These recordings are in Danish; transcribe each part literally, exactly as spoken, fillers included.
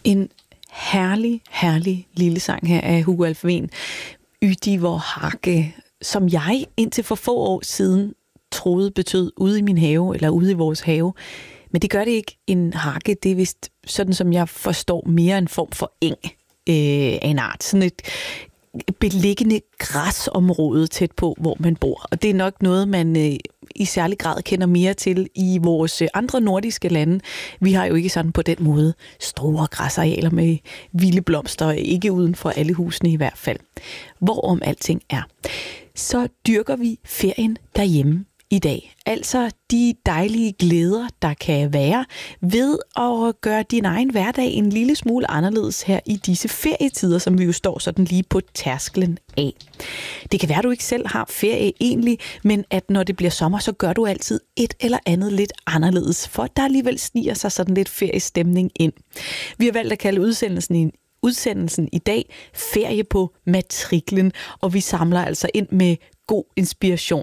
En herlig, herlig lille sang her af Hugo Alfvén, Udi vor hake, som jeg indtil for få år siden troede betød ude i min have, eller ude i vores have. Men det gør det ikke. En hake, det er vist sådan, som jeg forstår, mere en form for eng øh, af en art. Sådan et beliggende græsområde tæt på, hvor man bor. Og det er nok noget, man øh, i særlig grad kender mere til i vores øh, andre nordiske lande. Vi har jo ikke sådan på den måde store græsarealer med vilde blomster, ikke uden for alle husene i hvert fald. Hvorom alting er, så dyrker vi ferien derhjemme i dag. Altså de dejlige glæder, der kan være ved at gøre din egen hverdag en lille smule anderledes her i disse ferietider, som vi jo står sådan lige på tærsklen af. Det kan være, at du ikke selv har ferie egentlig, men at når det bliver sommer, så gør du altid et eller andet lidt anderledes, for der alligevel sniger sig sådan lidt feriestemning ind. Vi har valgt at kalde udsendelsen en udsendelsen i dag Ferie på matriklen, og vi samler altså ind med god inspiration.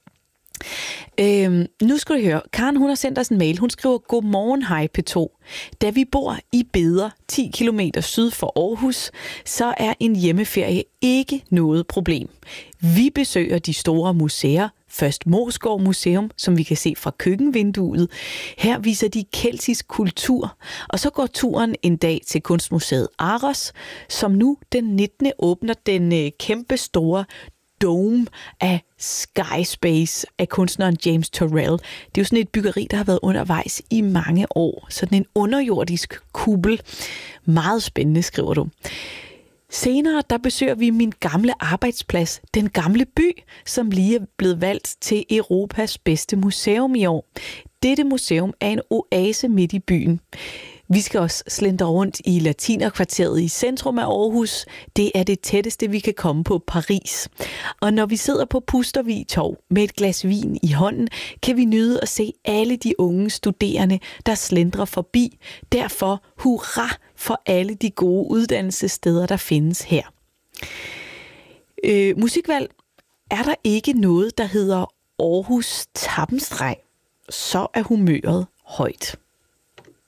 Øhm, nu skal du høre, Karen hun har sendt os en mail. Hun skriver: Godmorgen, hej P to. Da vi bor i Beder, ti kilometer syd for Aarhus, så er en hjemmeferie ikke noget problem. Vi besøger de store museer. Først Moesgaard Museum, som vi kan se fra køkkenvinduet. Her viser de keltisk kultur. Og så går turen en dag til Kunstmuseet Aros, som nu den nittende åbner den øh, kæmpe store Dome af Skyspace af kunstneren James Turrell. Det er jo sådan et byggeri, der har været undervejs i mange år. Sådan en underjordisk kuppel. Meget spændende, skriver du. Senere der besøger vi min gamle arbejdsplads, Den Gamle By, som lige er blevet valgt til Europas bedste museum i år. Dette museum er en oase midt i byen. Vi skal også slendre rundt i Latinerkvarteret i centrum af Aarhus. Det er det tætteste, vi kan komme på Paris. Og når vi sidder på Pustervig Torv med et glas vin i hånden, kan vi nyde at se alle de unge studerende, der slendrer forbi. Derfor hurra for alle de gode uddannelsessteder, der findes her. Øh, musikvalg, er der ikke noget, der hedder Aarhus Tappenstreg, så er humøret højt.